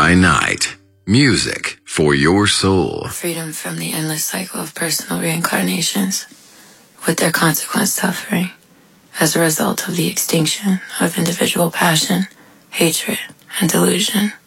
by night. Music for your soul. Freedom from the endless cycle of personal reincarnations, with their consequent suffering, as a result of the extinction of individual passion, hatred, and delusion.